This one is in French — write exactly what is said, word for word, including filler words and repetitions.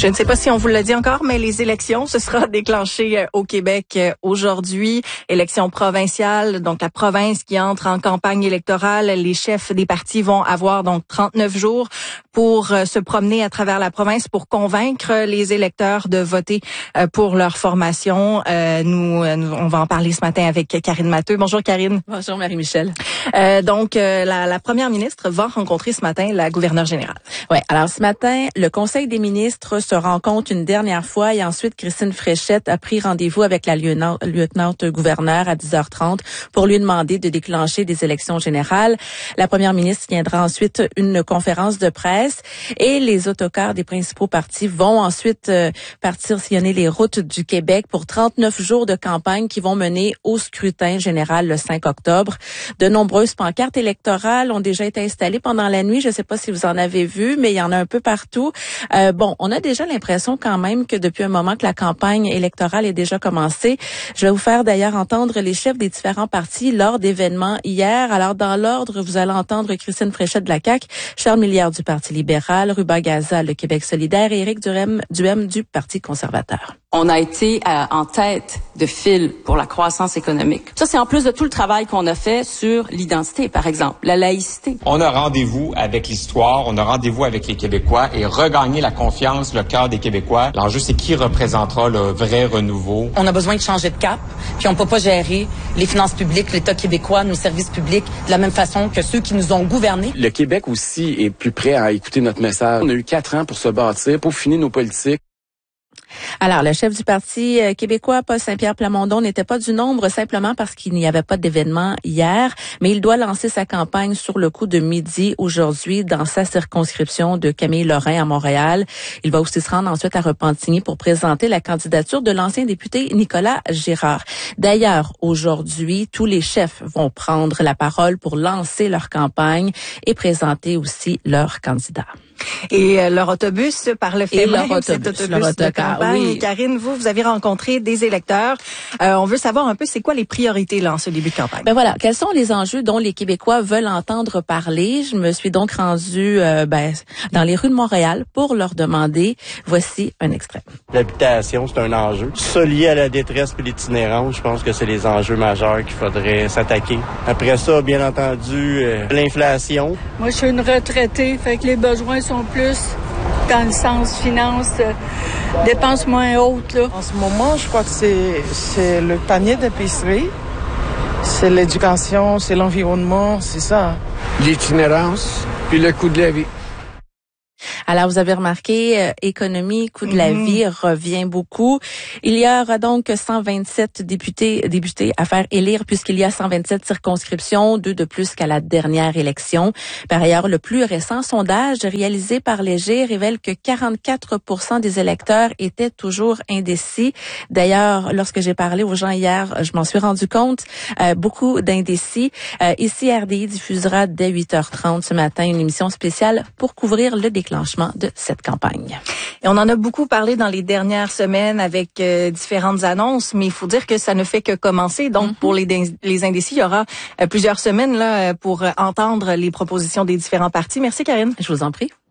Je ne sais pas si on vous l'a dit encore, mais les élections, ce sera déclenché au Québec aujourd'hui. Élections provinciales, donc la province qui entre en campagne électorale. Les chefs des partis vont avoir donc trente-neuf jours pour se promener à travers la province pour convaincre les électeurs de voter pour leur formation. Euh, nous, nous, on va en parler ce matin avec Karine Matheux. Bonjour Karine. Bonjour Marie-Michel. Euh, donc, euh, la, la première ministre va rencontrer ce matin la gouverneure générale. Ouais. Alors ce matin, le Conseil des ministres se rencontre une dernière fois et ensuite Christine Fréchette a pris rendez-vous avec la lieutenant-gouverneure à dix heures trente pour lui demander de déclencher des élections générales. La première ministre tiendra ensuite une conférence de presse et les autocars des principaux partis vont ensuite euh, partir sillonner les routes du Québec pour trente-neuf jours de campagne qui vont mener au scrutin général le cinq octobre. De nombreuses pancartes électorales ont déjà été installées pendant la nuit. Je ne sais pas si vous en avez vu, mais il y en a un peu partout. Euh, bon, on a déjà l'impression quand même que depuis un moment que la campagne électorale est déjà commencée. Je vais vous faire d'ailleurs entendre les chefs des différents partis lors d'événements hier. Alors, dans l'ordre, vous allez entendre Christine Fréchette de la C A Q, Charles Millière du Parti libéral, Ruba Gaza, le Québec solidaire et Éric Duhem, Duhem du Parti conservateur. On a été euh, en tête de file pour la croissance économique. Ça, c'est en plus de tout le travail qu'on a fait sur l'identité, par exemple, la laïcité. On a rendez-vous avec l'histoire, on a rendez-vous avec les Québécois et regagner la confiance, le cœur des Québécois. L'enjeu, c'est qui représentera le vrai renouveau. On a besoin de changer de cap, puis on peut pas gérer les finances publiques, l'État québécois, nos services publics, de la même façon que ceux qui nous ont gouvernés. Le Québec aussi est plus prêt à écouter notre message. On a eu quatre ans pour se bâtir, pour finir nos politiques. Alors, le chef du Parti euh, québécois, Paul Saint-Pierre Plamondon, n'était pas du nombre simplement parce qu'il n'y avait pas d'événement hier, mais il doit lancer sa campagne sur le coup de midi aujourd'hui dans sa circonscription de Camille-Lorrain à Montréal. Il va aussi se rendre ensuite à Repentigny pour présenter la candidature de l'ancien député Nicolas Girard. D'ailleurs, aujourd'hui, tous les chefs vont prendre la parole pour lancer leur campagne et présenter aussi leurs candidats. Et euh, leur autobus par le fait et même, leur cet autobus, autobus leur de autocar, campagne. oui. Karine, vous, vous avez rencontré des électeurs. Euh, on veut savoir un peu, c'est quoi les priorités là en ce début de campagne? Ben voilà, quels sont les enjeux dont les Québécois veulent entendre parler? Je me suis donc rendue euh, ben, dans les rues de Montréal pour leur demander. Voici un extrait. L'habitation, c'est un enjeu. Ça lié à la détresse et l'itinérance, je pense que c'est les enjeux majeurs qu'il faudrait s'attaquer. Après ça, bien entendu, euh, l'inflation. Moi, je suis une retraitée, fait que les besoins sont plus dans le sens finance, euh, dépenses moins hautes. Là. En ce moment, je crois que c'est, c'est le panier d'épicerie, c'est l'éducation, c'est l'environnement, c'est ça. L'itinérance, puis le coût de la vie. Alors, vous avez remarqué, euh, économie, coût de mm-hmm. la vie revient beaucoup. Il y aura donc cent vingt-sept députés, députés à faire élire puisqu'il y a cent vingt-sept circonscriptions, deux de plus qu'à la dernière élection. Par ailleurs, le plus récent sondage réalisé par Léger révèle que quarante-quatre pour cent des électeurs étaient toujours indécis. D'ailleurs, lorsque j'ai parlé aux gens hier, je m'en suis rendu compte, euh, beaucoup d'indécis. Euh, ici, R D I diffusera dès huit heures trente ce matin une émission spéciale pour couvrir le déclenchement de cette campagne. Et on en a beaucoup parlé dans les dernières semaines avec euh, différentes annonces, mais il faut dire que ça ne fait que commencer. Donc, mm-hmm. pour les, les indécis, il y aura euh, plusieurs semaines là pour euh, entendre les propositions des différents partis. Merci, Karine. Je vous en prie.